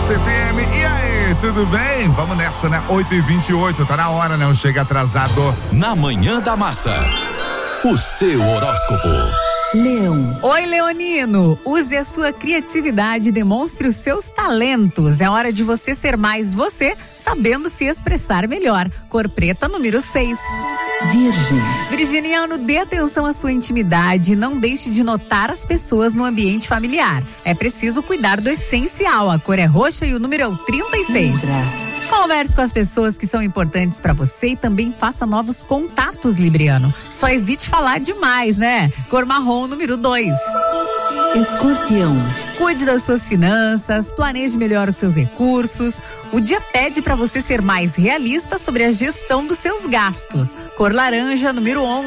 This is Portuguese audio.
Massa FM. E aí, tudo bem? Vamos nessa, né? 8h28, tá na hora, não chega atrasado. Na Manhã da Massa, o seu horóscopo. Leão. Oi, leonino, use a sua criatividade e demonstre os seus talentos. É hora de você ser mais você, sabendo se expressar melhor. Cor preta, número 6. Virgem. Virginiano, dê atenção à sua intimidade e não deixe de notar as pessoas no ambiente familiar. É preciso cuidar do essencial. A cor é roxa e o número é o 36. Libra. Converse com as pessoas que são importantes pra você e também faça novos contatos, libriano. Só evite falar demais, né? Cor marrom, número 2. Escorpião. Cuide das suas finanças, planeje melhor os seus recursos. O dia pede para você ser mais realista sobre a gestão dos seus gastos. Cor laranja, número 11.